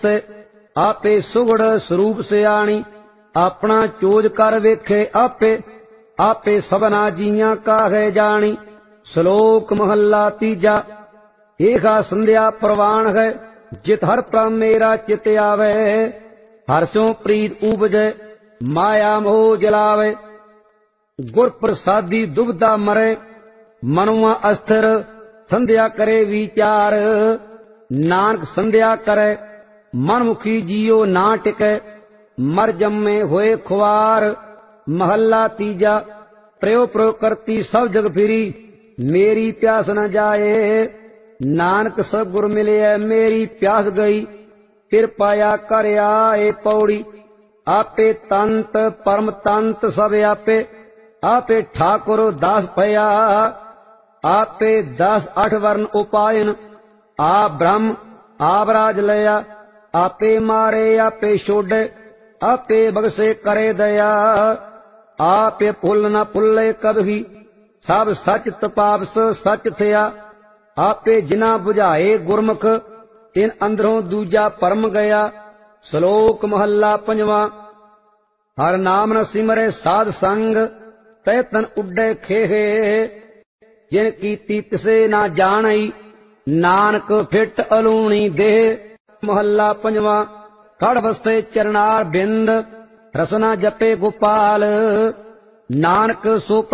आपे सुगड़ स्वरूप सियाणी, अपना चोज कर वेखे आपे, आपे सबना जियां काहे जानी। श्लोक महला तीजा। एहा संध्या प्रवान है, जित हर प्रम मेरा चित आवे। हर्षों प्रीत उपजै, माया मोह जलावे। गुर प्रसादी दुबदा मरे, मनुआ अस्थिर संध्या करे विचार। नानक संध्या करे, मनमुखी जियो ना टिकै, मर जम्मे होए खुआर। महला तीजा। प्रयो प्रयो करती सब जग फिरी, मेरी प्यास न जाए। नानक सब गुर मिले मेरी प्यास गई, फिर पाया कर आए पौड़ी। आपे तंत परम तंत सब आपे, आपे ठाकुर दास भया। आपे 10 8 वर्ण उपायन, आप ब्रह्म आप राज लया। आपे मारे आपे छोड़े, आपे बगसे करे दया। आपे फुल न फुल्ले कभी, सब सच तपापस सच थिया। आपे जिना बुझाए गुरमुख, तिन अंदरों दूजा परम गया। श्लोक महला पंजवा। हर नाम न सिमरे साध संग, तै तन उड्डे खेहे। जिन कीती तिसे ना जानई, नानक फिट अलूणी देह। महला पंजवा। कड़ बसते चरणार बिंद, रसना जपे गोपाल। नानक सो